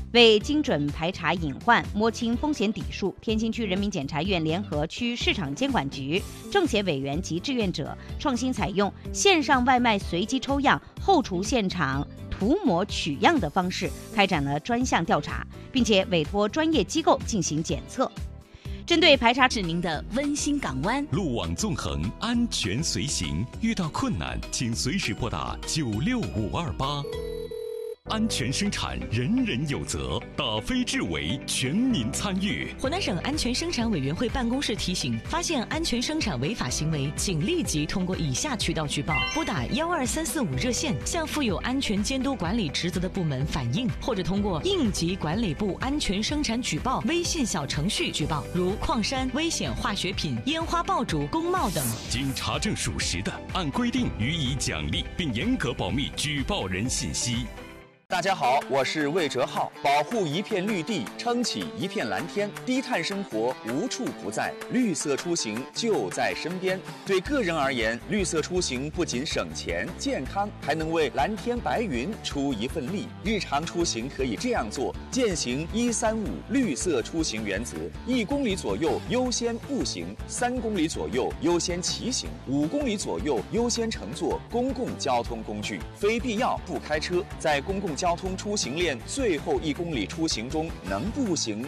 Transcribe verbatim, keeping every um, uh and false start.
为精准排查隐患、摸清风险底数，天津区人民检察院联合区市场监管局、政协委员及志愿者创新采用线上外卖随机抽样、后厨现场涂抹取样的方式，开展了专项调查，并且委托专业机构进行检测。针对排查是您的温馨港湾， 路网纵横，安全随行。遇到困难，请随时拨打九六五二八。安全生产，人人有责，打非治为，全民参与。 湖南省安全生产委员会办公室提醒：发现安全生产违法行为，请立即通过以下渠道举报：拨打幺二三四五热线，向负有安全监督管理职责的部门反映，或者通过应急管理部安全生产举报微信小程序举报，如矿山、危险化学品、烟花爆竹、工贸等。 经查证属实的，按规定予以奖励，并严格保密举报人信息。 大家好，我是魏哲浩。保护一片绿地，撑起一片蓝天，低碳生活无处不在，绿色出行就在身边。对个人而言，绿色出行不仅省钱、健康，还能为蓝天白云出一份力。日常出行可以这样做：践行一三五绿色出行原则，一公里左右优先步行，三公里左右优先骑行，五公里左右优先乘坐公共交通工具，非必要不开车。在公共交通出行链最后一公里出行中，能步行